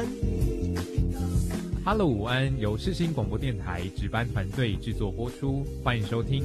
Hello 午安，由世新广播电台值班团队制作播出，欢迎收听。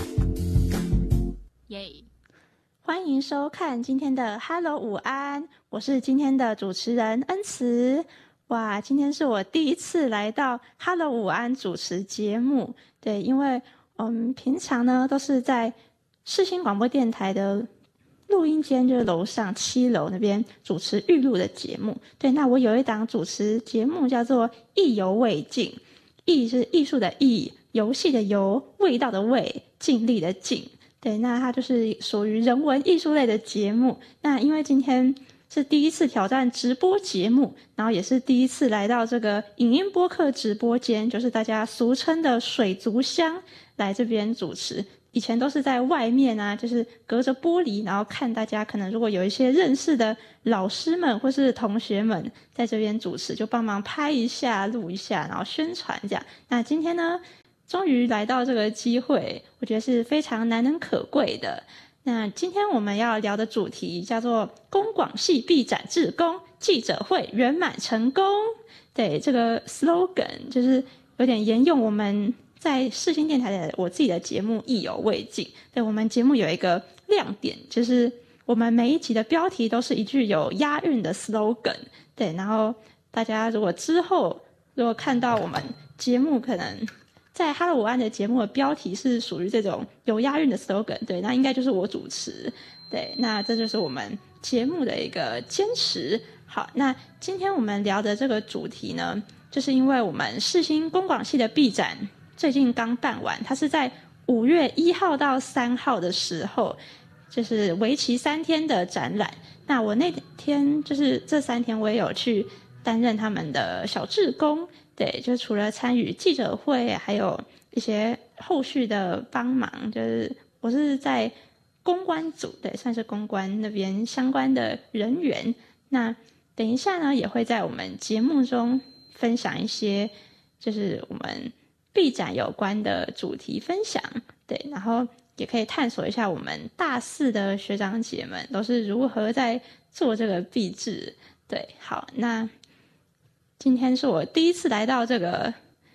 耶！ 欢迎收看今天的 Hello 午安，我是今天的主持人恩慈。哇，今天是我第一次来到 Hello 午安主持节目。对，因为平常呢都是在世新广播电台的录音间，就是楼上7楼那边主持预录的节目。对，那我有一档主持节目叫做意犹未尽，艺是艺术的艺，游戏的游，味道的味，尽力的尽。对，那它就是属于人文艺术类的节目。那因为今天是第一次挑战直播节目，然后也是第一次来到这个影音播客直播间，就是大家俗称的水族箱，来这边主持。以前都是在外面啊，就是隔着玻璃，然后看大家可能如果有一些认识的老师们或是同学们在这边主持，就帮忙拍一下、录一下，然后宣传这样。那今天呢，终于来到这个机会，我觉得是非常难能可贵的。那今天我们要聊的主题叫做公广系毕展志工记者会圆满成功。对，这个 slogan 就是有点沿用我们在世新电台的我自己的节目意犹未尽。对，我们节目有一个亮点，就是我们每一集的标题都是一句有押韵的 slogan。对，然后大家如果之后如果看到我们节目可能在 Hello 午安的节目的标题是属于这种有押韵的 slogan， 对，那应该就是我主持。对，那这就是我们节目的一个坚持。好，那今天我们聊的这个主题呢，就是因为我们世新公广系的毕展最近刚办完，它是在5月1号到3号的时候，就是为期3天的展览。那我那天就是这3天我也有去担任他们的小志工。对，就除了参与记者会，还有一些后续的帮忙，就是我是在公关组，对，算是公关那边相关的人员。那等一下呢，也会在我们节目中分享一些就是我们毕展有关的主题分享。对，然后也可以探索一下我们大4的学长姐们都是如何在做这个毕制。对，好，那今天是我第一次来到这个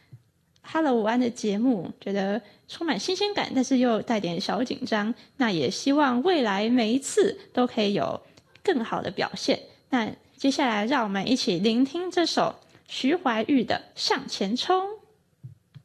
Hello 午安的节目，觉得充满新鲜感，但是又带点小紧张。那也希望未来每一次都可以有更好的表现。那接下来让我们一起聆听这首徐怀钰的《向前冲》。